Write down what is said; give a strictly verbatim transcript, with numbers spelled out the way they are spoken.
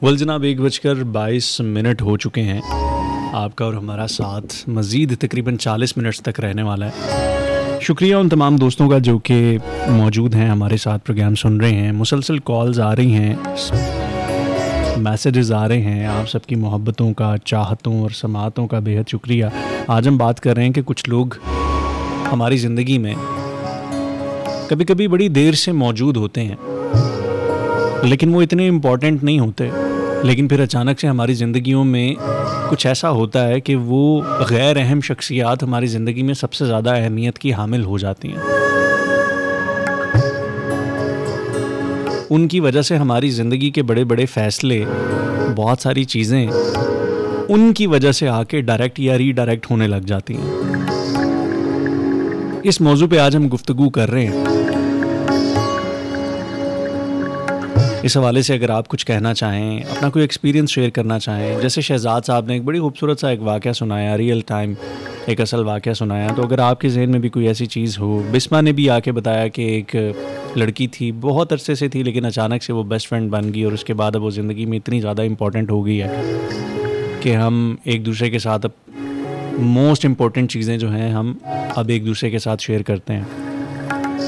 Well जनाब, एक बजकर बाईस मिनट हो चुके हैं। आपका और हमारा साथ मज़ीद तकरीबन चालीस मिनट्स तक रहने वाला है। शुक्रिया उन तमाम दोस्तों का जो कि मौजूद हैं, हमारे साथ प्रोग्राम सुन रहे हैं। मुसलसल कॉल्स आ रही हैं, मैसेजेस आ रहे हैं। आप सबकी मोहब्बतों का, चाहतों और समातों का बेहद शुक्रिया। आज हम बात कर रहे हैं कि कुछ लोग हमारी ज़िंदगी में कभी कभी बड़ी देर से मौजूद होते हैं, लेकिन वो इतने इम्पॉर्टेंट नहीं होते, लेकिन फिर अचानक से हमारी ज़िंदगियों में कुछ ऐसा होता है कि वो गैर अहम शख्सियात हमारी ज़िंदगी में सबसे ज़्यादा अहमियत की हामिल हो जाती हैं। उनकी वजह से हमारी ज़िंदगी के बड़े बड़े फ़ैसले, बहुत सारी चीज़ें उनकी वजह से आके डायरेक्ट या रीडायरेक्ट होने लग जाती हैं। इस मौजू पे आज हम गुफ्तगू कर रहे हैं। इस हवाले से अगर आप कुछ कहना चाहें, अपना कोई एक्सपीरियंस शेयर करना चाहें, जैसे शहजाद साहब ने एक बड़ी खूबसूरत सा एक वाक़या सुनाया, रियल टाइम एक असल वाक़या सुनाया, तो अगर आपके जहन में भी कोई ऐसी चीज़ हो। बिस्मा ने भी आके बताया कि एक लड़की थी, बहुत अरसे से थी, लेकिन अचानक से वो बेस्ट फ्रेंड बन गई और उसके बाद अब वो ज़िंदगी में इतनी ज़्यादा इम्पॉर्टेंट हो गई है कि हम एक दूसरे के साथ अब मोस्ट इम्पॉर्टेंट चीज़ें जो हैं हम अब एक दूसरे के साथ शेयर करते हैं।